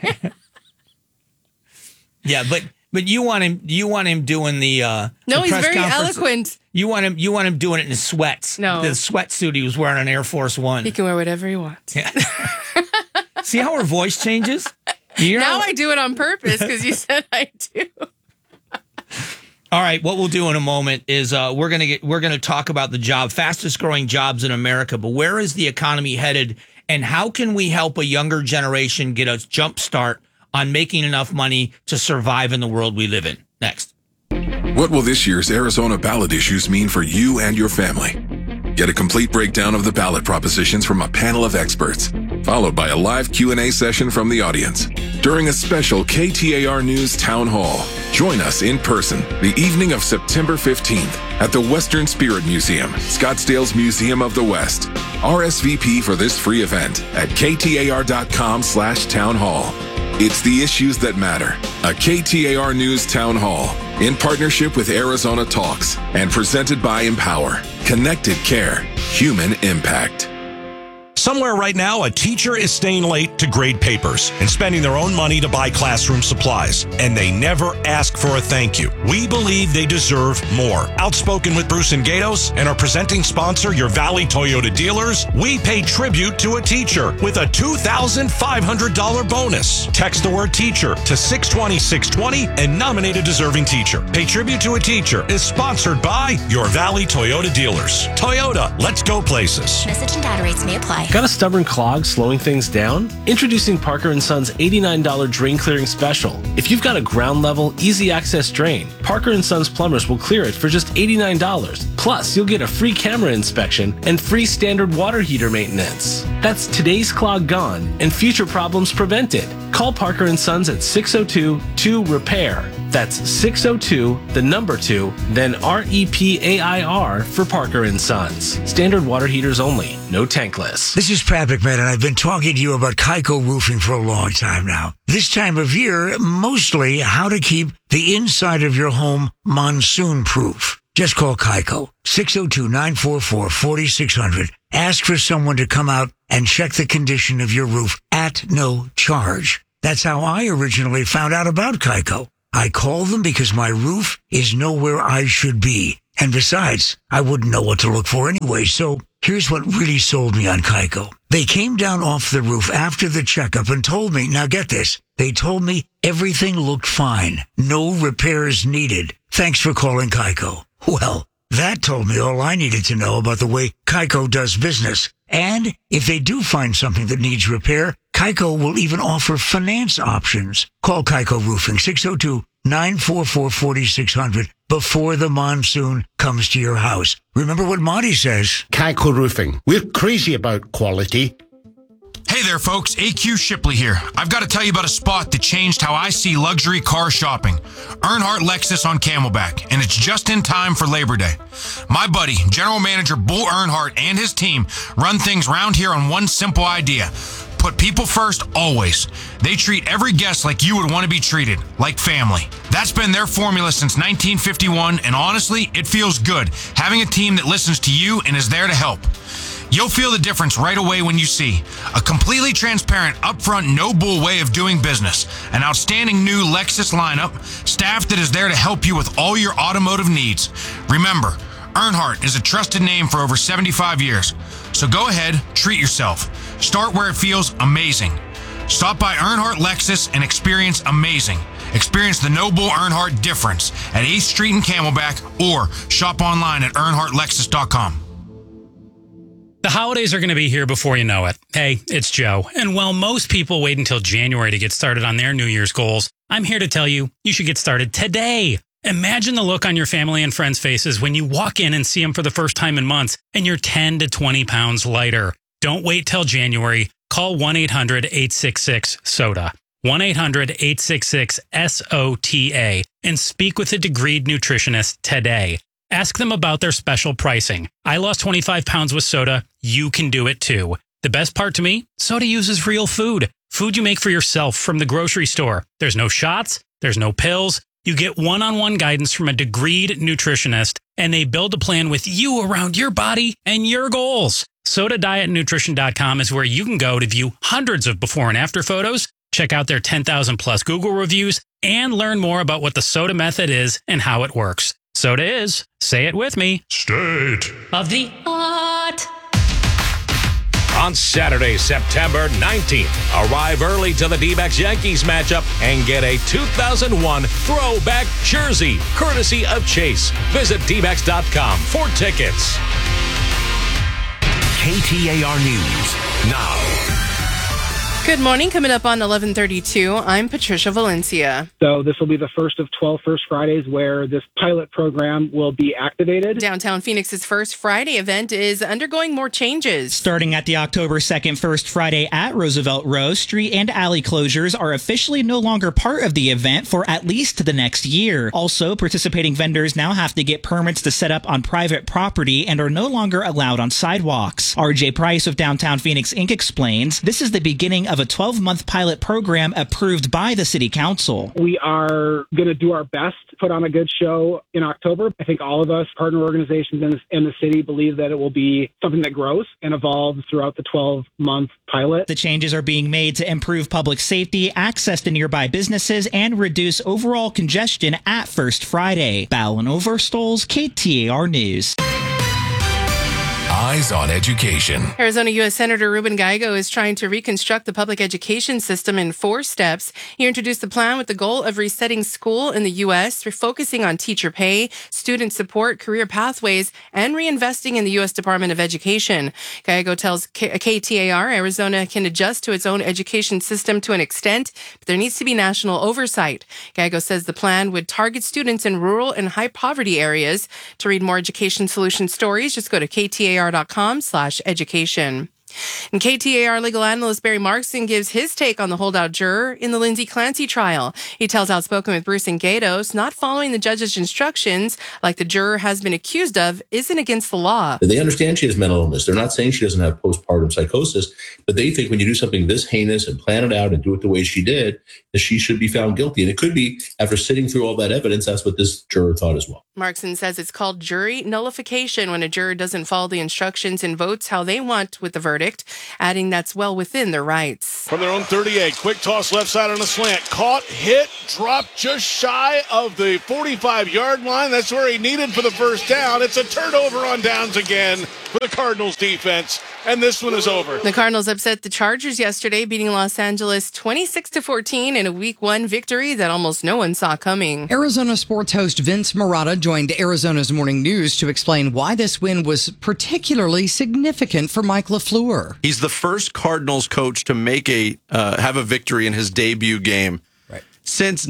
Yeah, but you want him doing the no, the he's press very conference. eloquent. You want him doing it in his sweats. No. The sweatsuit he was wearing on Air Force One. He can wear whatever he wants. Yeah. See how her voice changes? Now I do it on purpose because you said I do. All right, what we'll do in a moment is we're gonna talk about the fastest growing jobs in America, but where is the economy headed, and how can we help a younger generation get a jump start on making enough money to survive in the world we live in? Next. What will this year's Arizona ballot issues mean for you and your family? Get a complete breakdown of the ballot propositions from a panel of experts, followed by a live Q&A session from the audience. During a special KTAR News Town Hall, join us in person the evening of September 15th at the Western Spirit Museum, Scottsdale's Museum of the West. RSVP for this free event at ktar.com/townhall. It's the issues that matter. A KTAR News Town Hall in partnership with Arizona Talks and presented by Empower. Connected Care. Human Impact. Somewhere right now, a teacher is staying late to grade papers and spending their own money to buy classroom supplies, and they never ask for a thank you. We believe they deserve more. Outspoken with Bruce and Gatos and our presenting sponsor, your Valley Toyota dealers, we pay tribute to a teacher with a $2,500 bonus. Text the word teacher to 620-620 and nominate a deserving teacher. Pay tribute to a teacher is sponsored by your Valley Toyota dealers. Toyota, let's go places. Message and data rates may apply. Got a stubborn clog slowing things down? Introducing Parker & Son's $89 drain clearing special. If you've got a ground level, easy access drain, Parker & Son's plumbers will clear it for just $89. Plus, you'll get a free camera inspection and free standard water heater maintenance. That's today's clog gone and future problems prevented. Call Parker & Sons at 602-2-REPAIR. That's 602-2, then REPAIR for Parker & Sons. Standard water heaters only, no tankless. This is Pat McMahon, and I've been talking to you about Kaiko Roofing for a long time now. This time of year, mostly how to keep the inside of your home monsoon-proof. Just call Kaiko, 602-944-4600. Ask for someone to come out and check the condition of your roof at no charge. That's how I originally found out about Kaiko. I called them because my roof is nowhere I should be. And besides, I wouldn't know what to look for anyway, so here's what really sold me on Kaiko. They came down off the roof after the checkup and told me, now get this, they told me everything looked fine. No repairs needed. Thanks for calling Kaiko. Well, that told me all I needed to know about the way Kaiko does business. And if they do find something that needs repair, Kaiko will even offer finance options. Call Kaiko Roofing, 602-944-4600 before the monsoon comes to your house. Remember what Monty says. Kaiko Roofing. We're crazy about quality. Hey there, folks. AQ Shipley here. I've got to tell you about a spot that changed how I see luxury car shopping. Earnhardt Lexus on Camelback, and it's just in time for Labor Day. My buddy, General Manager Bull Earnhardt, and his team run things round here on one simple idea. Put people first, always. They treat every guest like you would want to be treated, like family. That's been their formula since 1951, and honestly, it feels good having a team that listens to you and is there to help. You'll feel the difference right away when you see a completely transparent, upfront, no bull way of doing business, an outstanding new Lexus lineup, staff that is there to help you with all your automotive needs. Remember, Earnhardt is a trusted name for over 75 years. So go ahead, treat yourself. Start where it feels amazing. Stop by Earnhardt Lexus and experience amazing. Experience the No Bull Earnhardt difference at 8th Street in Camelback or shop online at earnhardtlexus.com. The holidays are going to be here before you know it. Hey, it's Joe. And while most people wait until January to get started on their New Year's goals, I'm here to tell you, you should get started today. Imagine the look on your family and friends' faces when you walk in and see them for the first time in months and you're 10 to 20 pounds lighter. Don't wait till January. Call 1-800-866-SODA. 1-800-866-SOTA and speak with a degreed nutritionist today. Ask them about their special pricing. I lost 25 pounds with Soda. You can do it too. The best part to me, Soda uses real food. Food you make for yourself from the grocery store. There's no shots. There's no pills. You get one-on-one guidance from a degreed nutritionist, and they build a plan with you around your body and your goals. SodaDietNutrition.com is where you can go to view hundreds of before and after photos, check out their 10,000 plus Google reviews, and learn more about what the Soda method is and how it works. Soda is, say it with me, State of the art. On Saturday, September 19th, arrive early to the D-backs Yankees matchup and get a 2001 throwback jersey, courtesy of Chase. Visit dbacks.com for tickets. KTAR News now. Good morning. Coming up on 11:32, I'm Patricia Valencia. So this will be the first of 12 First Fridays where this pilot program will be activated. Downtown Phoenix's First Friday event is undergoing more changes. Starting at the October 2nd First Friday at Roosevelt Row, street and alley closures are officially no longer part of the event for at least the next year. Also, participating vendors now have to get permits to set up on private property and are no longer allowed on sidewalks. RJ Price of Downtown Phoenix Inc. explains this is the beginning of a 12-month pilot program approved by the City Council. We are going to do our best to put on a good show in October. I think all of us, partner organizations in the city, believe that it will be something that grows and evolves throughout the 12-month pilot. The changes are being made to improve public safety, access to nearby businesses, and reduce overall congestion at First Friday. Ballin Overstoles, KTAR News. Eyes on Education. Arizona U.S. Senator Ruben Gallego is trying to reconstruct the public education system in 4 steps. He introduced the plan with the goal of resetting school in the U.S., refocusing on teacher pay, student support, career pathways, and reinvesting in the U.S. Department of Education. Gallego tells KTAR Arizona can adjust to its own education system to an extent, but there needs to be national oversight. Gallego says the plan would target students in rural and high poverty areas. To read more education solution stories, just go to KTAR.com/education. And KTAR legal analyst Barry Markson gives his take on the holdout juror in the Lindsay Clancy trial. He tells Outspoken with Bruce and Gatos not following the judge's instructions, like the juror has been accused of, isn't against the law. They understand she has mental illness. They're not saying she doesn't have postpartum psychosis, but they think when you do something this heinous and plan it out and do it the way she did, that she should be found guilty. And it could be, after sitting through all that evidence, that's what this juror thought as well. Markson says it's called jury nullification when a juror doesn't follow the instructions and votes how they want with the verdict, adding that's well within their rights. From their own 38, quick toss left side on a slant. Caught, hit, dropped just shy of the 45-yard line. That's where he needed for the first down. It's a turnover on downs again for the Cardinals defense, and this one is over. The Cardinals upset the Chargers yesterday, beating Los Angeles 26-14 in a Week 1 victory that almost no one saw coming. Arizona sports host Vince Marotta joined Arizona's Morning News to explain why this win was particularly significant for Mike LaFleur. He's the first Cardinals coach to make have a victory in his debut game. Since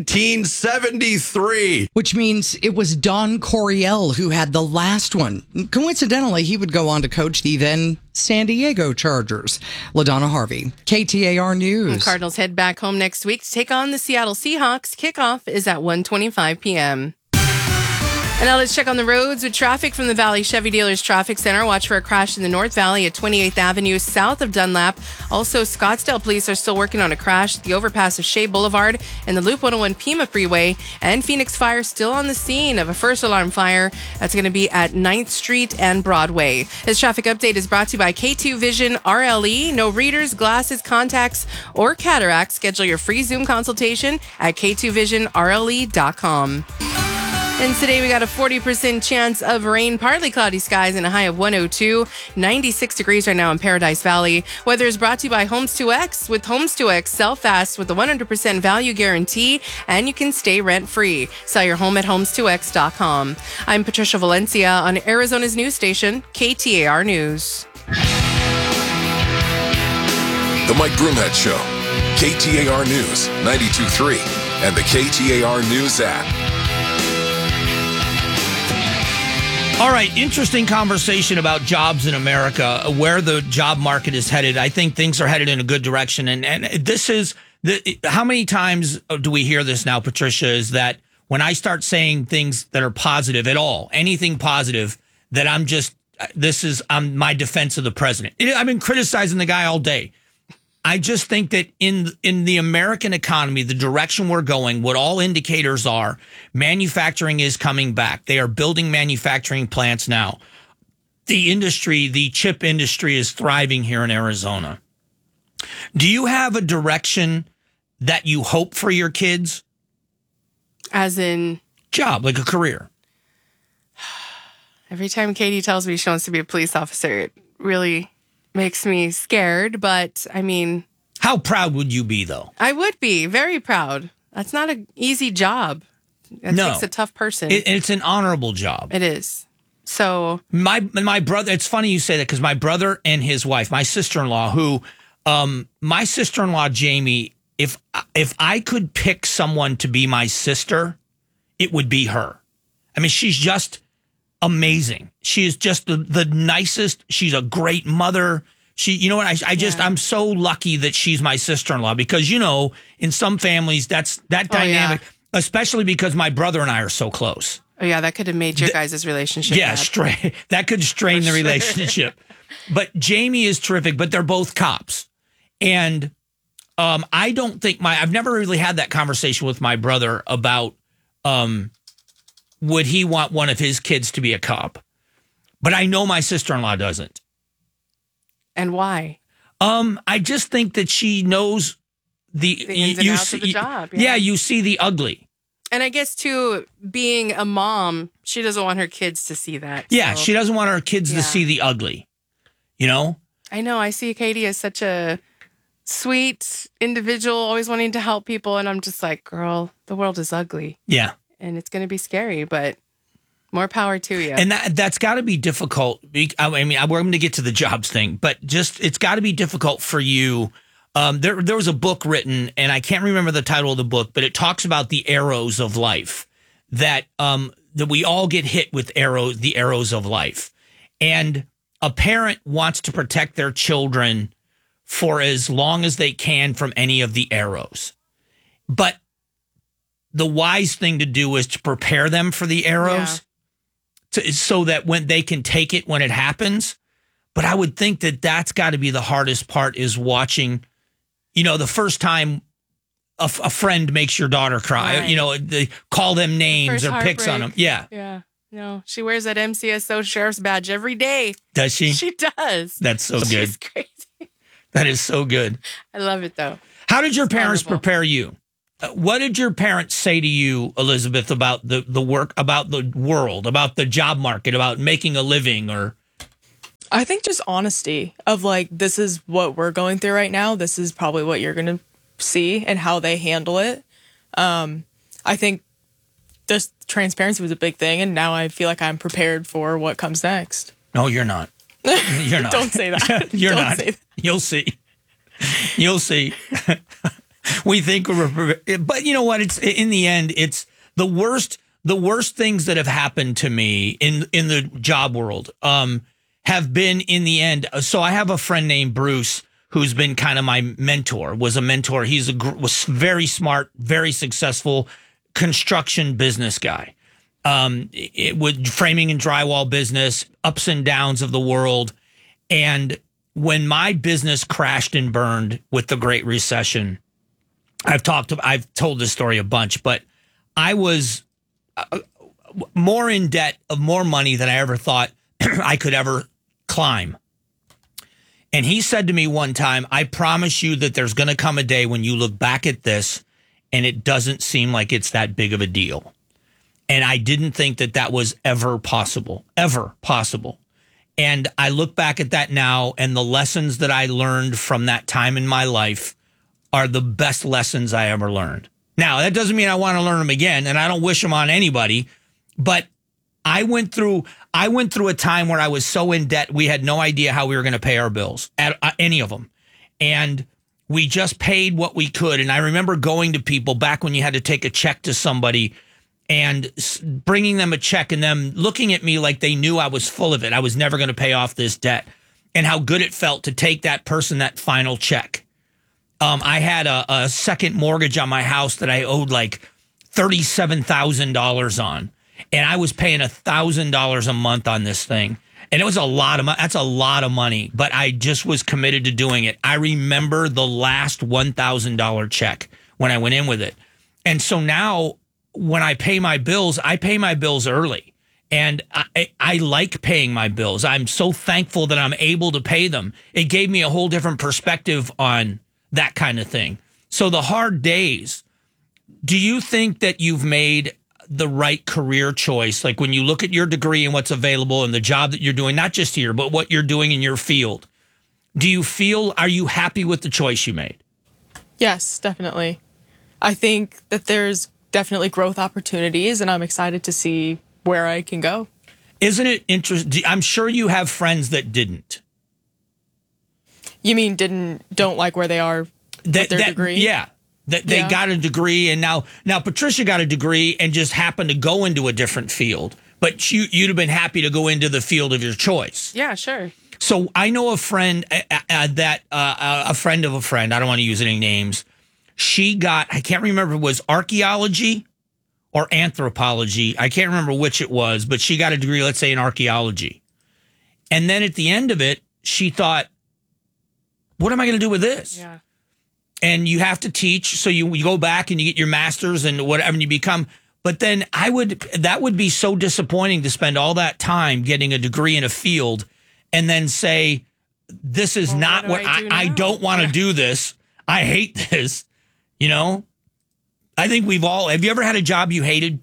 1973. Which means it was Don Coryell who had the last one. Coincidentally, he would go on to coach the then San Diego Chargers. LaDonna Harvey, KTAR News. The Cardinals head back home next week to take on the Seattle Seahawks. Kickoff is at 1:25 p.m. And now let's check on the roads with traffic from the Valley Chevy Dealers Traffic Center. Watch for a crash in the North Valley at 28th Avenue south of Dunlap. Also, Scottsdale police are still working on a crash at the overpass of Shea Boulevard and the Loop 101 Pima Freeway. And Phoenix Fire still on the scene of a first alarm fire. That's going to be at 9th Street and Broadway. This traffic update is brought to you by K2 Vision RLE. No readers, glasses, contacts, or cataracts. Schedule your free Zoom consultation at k2visionrle.com. And today we got a 40% chance of rain, partly cloudy skies, and a high of 102. 96 degrees right now in Paradise Valley. Weather is brought to you by Homes 2X. With Homes 2X, sell fast with a 100% value guarantee, and you can stay rent-free. Sell your home at homes2x.com. I'm Patricia Valencia on Arizona's news station, KTAR News. The Mike Broomhead Show, KTAR News, 92.3, and the KTAR News app. All right, interesting conversation about jobs in America, where the job market is headed. I think things are headed in a good direction. And this is, how many times do we hear this now, Patricia, is that when I start saying things that are positive at all, anything positive, that I'm my defense of the president. I've been criticizing the guy all day. I just think that in the American economy, the direction we're going, what all indicators are, manufacturing is coming back. They are building manufacturing plants now. The industry, the chip industry, is thriving here in Arizona. Do you have a direction that you hope for your kids? As in? Job, like a career. Every time Katie tells me she wants to be a police officer, it really makes me scared, but I mean... How proud would you be, though? I would be very proud. That's not an easy job. It takes a tough person. It's an honorable job. It is. So... My brother, it's funny you say that, because my brother and his wife, my sister-in-law, my sister-in-law, Jamie, if I could pick someone to be my sister, it would be her. I mean, she's just... amazing. She is just the nicest. She's a great mother. I'm so lucky that she's my sister-in-law, because, in some families, that dynamic, especially because my brother and I are so close. Oh, yeah, that could have made your guys' relationship bad. That could strain the relationship. But Jamie is terrific, but they're both cops. And I don't think I've never really had that conversation with my brother about would he want one of his kids to be a cop? But I know my sister-in-law doesn't. And why? I just think that she knows the ins and outs of the job. Yeah, you see the ugly. And I guess, too, being a mom, she doesn't want her kids to see that. Yeah, she doesn't want her kids to see the ugly. I know. I see Katie as such a sweet individual, always wanting to help people. And I'm just like, girl, the world is ugly. Yeah. And it's going to be scary, but more power to you. And that's got to be difficult. I mean, we're going to get to the jobs thing, but it's got to be difficult for you. There was a book written, and I can't remember the title of the book, but it talks about the arrows of life, that we all get hit with the arrows of life. And a parent wants to protect their children for as long as they can from any of the arrows. But the wise thing to do is to prepare them for the arrows so that when they can take it when it happens. But I would think that that's got to be the hardest part, is watching, the first time a friend makes your daughter cry, Right. They call them names First or picks on them. heartbreak. Yeah. Yeah. No, she wears that MCSO sheriff's badge every day. Does she? She does. That's so good. She's crazy. That is so good. I love it, though. How did your parents wonderful. prepare you? What did your parents say to you, Elizabeth, about the work, about the world, about the job market, about making a living? Or I think just honesty of like, this is what we're going through right now. This is probably what you're going to see, and how they handle it. I think just transparency was a big thing, and now I feel like I'm prepared for what comes next. No, you're not. You're not. Don't say that. You're Don't not. say that. You'll see. You'll see. We think we're, but you know what? It's in the end, it's the worst. The worst things that have happened to me in the job world have been in the end. So I have a friend named Bruce who's been kind of my mentor. Was a mentor. Was very smart, very successful construction business guy. It would framing and drywall business, ups and downs of the world. And when my business crashed and burned with the Great Recession, I've told this story a bunch, but I was more in debt of more money than I ever thought I could ever climb. And he said to me one time, I promise you that there's going to come a day when you look back at this and it doesn't seem like it's that big of a deal. And I didn't think that was ever possible. And I look back at that now, and the lessons that I learned from that time in my life are the best lessons I ever learned. Now, that doesn't mean I want to learn them again, and I don't wish them on anybody, but I went through a time where I was so in debt, we had no idea how we were going to pay our bills, any of them. And we just paid what we could. And I remember going to people back when you had to take a check to somebody and bringing them a check and them looking at me like they knew I was full of it. I was never going to pay off this debt, and how good it felt to take that person that final check. I had a second mortgage on my house that I owed like $37,000 on, and I was paying $1,000 a month on this thing. And it was a lot of money. That's a lot of money, but I just was committed to doing it. I remember the last $1,000 check when I went in with it. And so now when I pay my bills early. And I like paying my bills. I'm so thankful that I'm able to pay them. It gave me a whole different perspective on that kind of thing. So the hard days, do you think that you've made the right career choice? Like when you look at your degree and what's available and the job that you're doing, not just here, but what you're doing in your field, are you happy with the choice you made? Yes, definitely. I think that there's definitely growth opportunities, and I'm excited to see where I can go. Isn't it interesting? I'm sure you have friends that didn't. You mean don't like where they are with their degree? Yeah. They got a degree, and now Patricia got a degree and just happened to go into a different field. But you'd have been happy to go into the field of your choice. Yeah, sure. So I know a friend a friend of a friend, I don't want to use any names. She got, I can't remember if it was archaeology or anthropology. I can't remember which it was, but she got a degree, let's say, in archaeology. And then at the end of it, she thought, what am I going to do with this? Yeah. And you have to teach. So you go back and you get your master's and whatever, and you become, but then that would be so disappointing to spend all that time getting a degree in a field and then say, this is not what I don't want to do this. I hate this. You know, I think have you ever had a job you hated?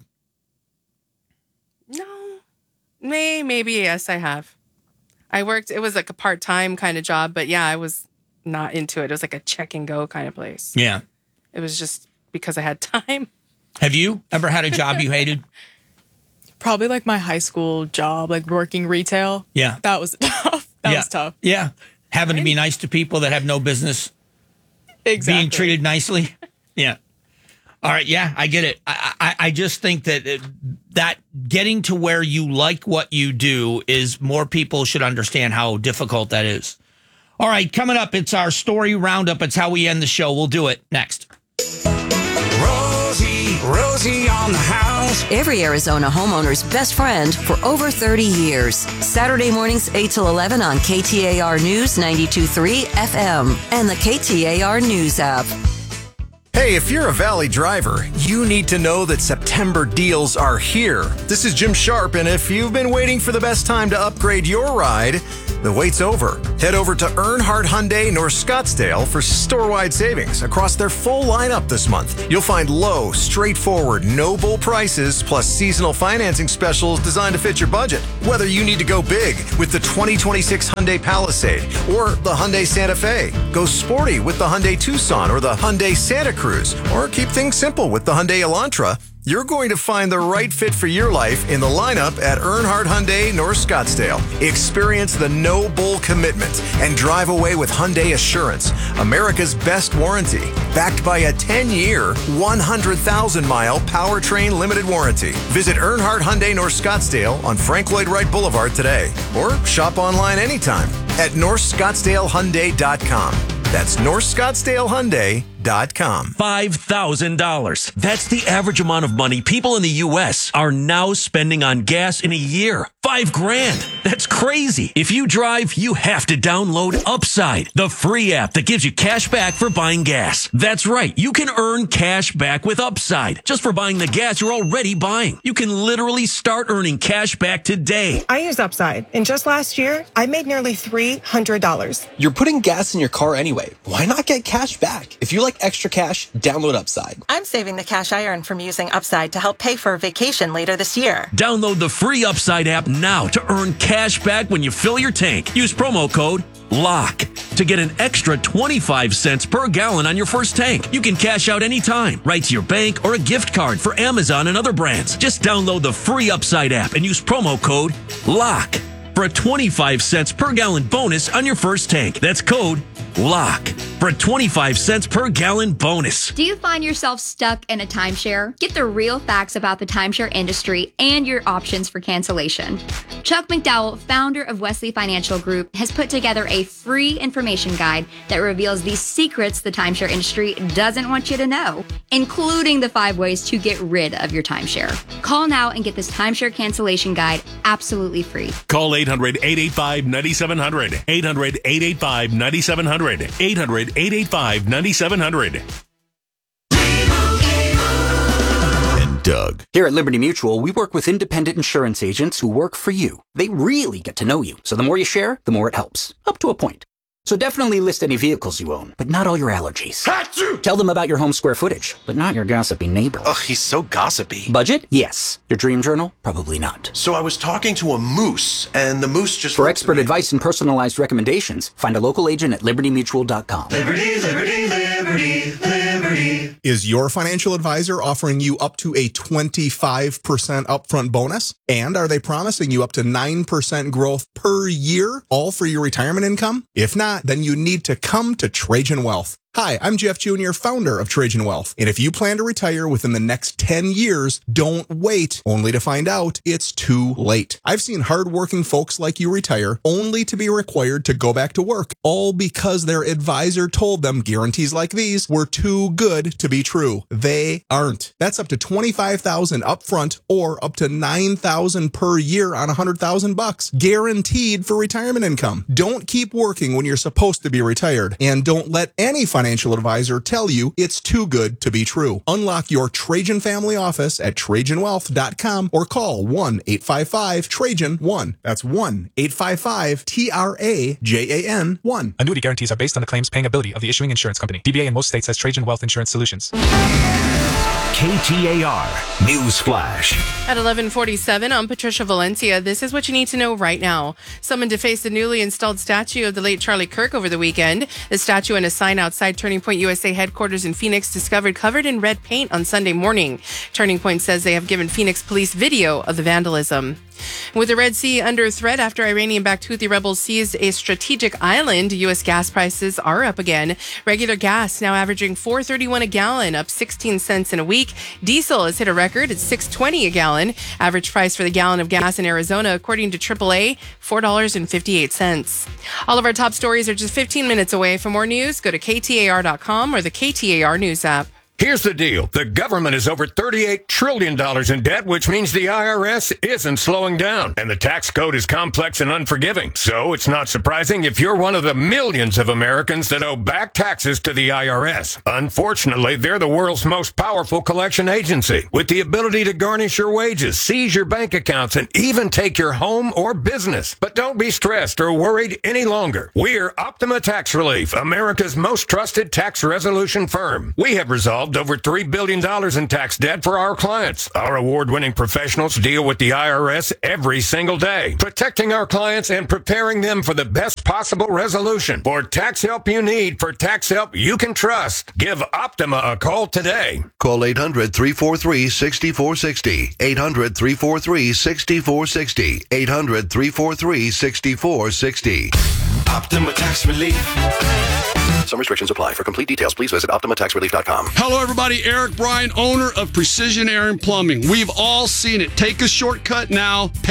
No, maybe yes, I have. It was like a part-time kind of job, but yeah, I was not into it. It was like a check and go kind of place. Yeah. It was just because I had time. Have you ever had a job you hated? Probably like my high school job, like working retail. Yeah. That was tough. That was tough. Yeah. Having to be nice to people that have no business being treated nicely. Yeah. All right, yeah, I get it. I just think that getting to where you like what you do is more people should understand how difficult that is. All right, coming up, it's our story roundup. It's how we end the show. We'll do it next. Rosie on the house. Every Arizona homeowner's best friend for over 30 years. Saturday mornings 8 till 11 on KTAR News 92.3 FM and the KTAR News app. Hey, if you're a Valley driver, you need to know that September deals are here. This is Jim Sharp, and if you've been waiting for the best time to upgrade your ride, the wait's over. Head over to Earnhardt Hyundai North Scottsdale for store-wide savings across their full lineup this month. You'll find low, straightforward, no-bull prices plus seasonal financing specials designed to fit your budget. Whether you need to go big with the 2026 Hyundai Palisade or the Hyundai Santa Fe, go sporty with the Hyundai Tucson or the Hyundai Santa Cruz, or keep things simple with the Hyundai Elantra, you're going to find the right fit for your life in the lineup at Earnhardt Hyundai North Scottsdale. Experience the no-bull commitment and drive away with Hyundai Assurance, America's best warranty, backed by a 10-year, 100,000-mile powertrain limited warranty. Visit Earnhardt Hyundai North Scottsdale on Frank Lloyd Wright Boulevard today, or shop online anytime at NorthScottsdaleHyundai.com. That's NorthScottsdaleHyundai.com. $5,000. That's the average amount of money people in the U.S. are now spending on gas in a year. $5,000. That's crazy. If you drive, you have to download Upside, the free app that gives you cash back for buying gas. That's right. You can earn cash back with Upside just for buying the gas you're already buying. You can literally start earning cash back today. I use Upside, and just last year, I made nearly $300. You're putting gas in your car anyway. Why not get cash back? If you like extra cash, download Upside. I'm saving the cash I earn from using Upside to help pay for a vacation later this year. Download the free Upside app now to earn cash back when you fill your tank. Use promo code LOCK to get an extra 25 cents per gallon on your first tank. You can cash out anytime, right to your bank or a gift card for Amazon and other brands. Just download the free Upside app and use promo code LOCK for a 25 cents per gallon bonus on your first tank. That's code LOCK for a 25 cents per gallon bonus. Do you find yourself stuck in a timeshare? Get the real facts about the timeshare industry and your options for cancellation. Chuck McDowell, founder of Wesley Financial Group, has put together a free information guide that reveals the secrets the timeshare industry doesn't want you to know, including the 5 ways to get rid of your timeshare. Call now and get this timeshare cancellation guide absolutely free. Call 800-885-9700. 800-885-9700. 800-885-9700. Doug. Here at Liberty Mutual, we work with independent insurance agents who work for you. They really get to know you, so the more you share, the more it helps. Up to a point. So definitely list any vehicles you own, but not all your allergies. Achoo! Tell them about your home square footage, but not your gossipy neighbor. Ugh, he's so gossipy. Budget? Yes. Your dream journal? Probably not. So I was talking to a moose, and the moose just... For expert advice and personalized recommendations, find a local agent at libertymutual.com. Liberty, liberty, liberty, liberty. Is your financial advisor offering you up to a 25% upfront bonus? And are they promising you up to 9% growth per year, all for your retirement income? If not, then you need to come to Trajan Wealth. Hi, I'm Jeff Jr., founder of Trajan Wealth. And if you plan to retire within the next 10 years, don't wait only to find out it's too late. I've seen hardworking folks like you retire only to be required to go back to work, all because their advisor told them guarantees like these were too good to be true. They aren't. That's up to $25,000 upfront or up to $9,000 per year on $100,000, guaranteed for retirement income. Don't keep working when you're supposed to be retired, and don't let any financial advisor tell you it's too good to be true. Unlock your Trajan family office at TrajanWealth.com or call 1-855-TRAJAN-1. That's 1-855-TRAJAN-1. Annuity guarantees are based on the claims paying ability of the issuing insurance company. DBA in most states has Trajan Wealth Insurance Solutions. KTAR News Flash. At 11:47, I'm Patricia Valencia. This is what you need to know right now. Someone defaced the newly installed statue of the late Charlie Kirk over the weekend. The statue and a sign outside Turning Point USA headquarters in Phoenix discovered covered in red paint on Sunday morning. Turning Point says they have given Phoenix police video of the vandalism. With the Red Sea under threat after Iranian-backed Houthi rebels seized a strategic island, U.S. gas prices are up again. Regular gas now averaging $4.31 a gallon, up 16 cents in a week. Diesel has hit a record at $6.20 a gallon. Average price for the gallon of gas in Arizona, according to AAA, $4.58. All of our top stories are just 15 minutes away. For more news, go to KTAR.com or the KTAR News app. Here's the deal. The government is over $38 trillion in debt, which means the IRS isn't slowing down. And the tax code is complex and unforgiving. So it's not surprising if you're one of the millions of Americans that owe back taxes to the IRS. Unfortunately, they're the world's most powerful collection agency, with the ability to garnish your wages, seize your bank accounts, and even take your home or business. But don't be stressed or worried any longer. We're Optima Tax Relief, America's most trusted tax resolution firm. We have resolved over $3 billion in tax debt for our clients. Our award-winning professionals deal with the IRS every single day, protecting our clients and preparing them for the best possible resolution. For tax help you need, for tax help you can trust, give Optima a call today. Call 800-343-6460. 800-343-6460. 800-343-6460. Optima Tax Relief. Some restrictions apply. For complete details, please visit OptimaTaxRelief.com. Hello, everybody. Eric Bryan, owner of Precision Air and Plumbing. We've all seen it. Take a shortcut now. Pay